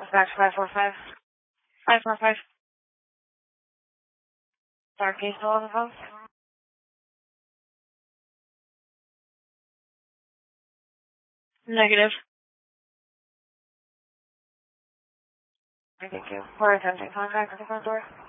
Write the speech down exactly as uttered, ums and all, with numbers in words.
Dispatch five four five. five four five. Dark East still on the phone? Negative. Thank you. We're attempting contact at the front door.